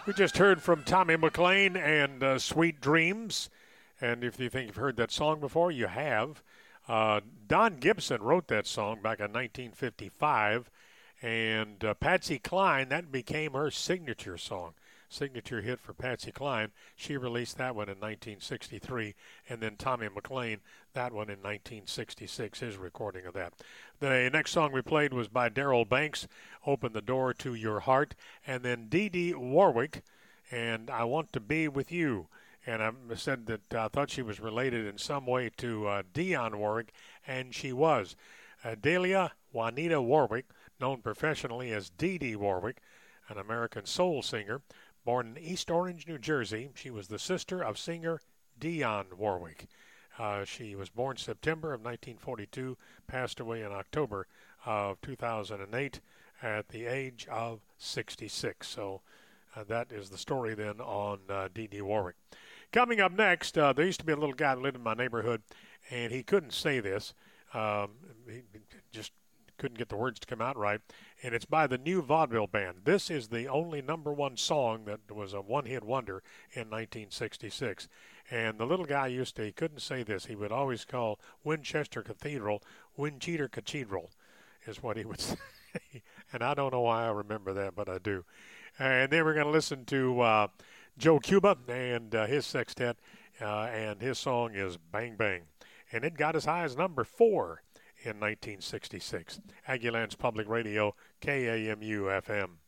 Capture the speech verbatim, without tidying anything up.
We just heard from Tommy McLean and uh, Sweet Dreams. And if you think you've heard that song before, you have. Uh, Don Gibson wrote that song back in nineteen fifty-five. And uh, Patsy Cline, that became her signature song. Signature hit for Patsy Cline. She released that one in nineteen sixty-three. And then Tommy McLean, that one in nineteen sixty-six, his recording of that. The next song we played was by Darrell Banks, Open the Door to Your Heart. And then Dee Dee Warwick, and I Want to Be With You. And I said that I thought she was related in some way to uh, Dionne Warwick, and she was. Uh, Dahlia Juanita Warwick, known professionally as Dee Dee Warwick, an American soul singer, born in East Orange, New Jersey. She was the sister of singer Dionne Warwick. Uh, she was born September of nineteen forty-two, passed away in October of two thousand eight at the age of sixty-six. So uh, that is the story then on uh, Dee Dee Warwick. Coming up next, uh, there used to be a little guy that lived in my neighborhood, and he couldn't say this. Um, he just couldn't get the words to come out right. And it's by the New Vaudeville Band. This is the only number one song that was a one-hit wonder in nineteen sixty-six. And the little guy used to, he couldn't say this. He would always call Winchester Cathedral Wincheater Cathedral is what he would say. And I don't know why I remember that, but I do. And then we're going to listen to uh, Joe Cuba and uh, his sextet, uh, and his song is Bang Bang. And it got as high as number four in nineteen sixty-six. Aggieland's Public Radio, K A M U F M.